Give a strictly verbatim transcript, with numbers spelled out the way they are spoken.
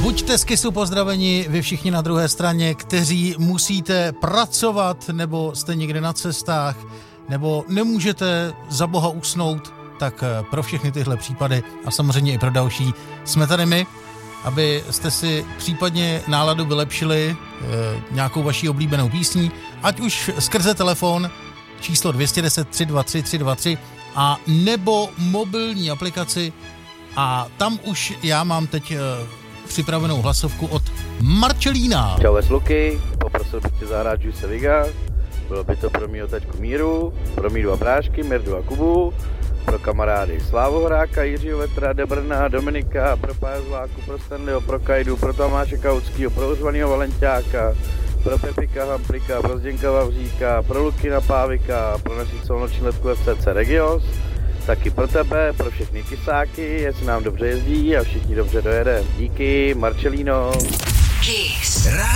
Buďte z Kissu pozdraveni vy všichni na druhé straně, kteří musíte pracovat, nebo jste někde na cestách, nebo nemůžete za boha usnout, tak pro všechny tyhle případy a samozřejmě i pro další jsme tady my, abyste si případně náladu vylepšili e, nějakou vaší oblíbenou písní, ať už skrze telefon číslo dvě jedna deset, tři dva tři, tři dva tři a nebo mobilní aplikaci a tam už já mám teď e, připravenou hlasovku od Marcelína. Čau Luky, poprosil bych tě zahrát Juice Viga, bylo by to pro mýho taťku Míru, pro Míru a brášky, Mirdu a Kubu, pro kamarády Slávu Horáka, Jiřího Vetra, Debrna, Dominika, pro Pázláku, pro Stanleyho, pro Kajdu, pro Tomáše Kautskýho, pro Uzvanýho Valenťáka, pro Pepika Hamplika, pro Zděnka Vavříka, pro Lukina Pávika, pro naši celnoční letku F C C Regios, taky pro tebe, pro všechny kysáky, jestli nám dobře jezdí a všichni dobře dojede. Díky, Marcelino. Kiss.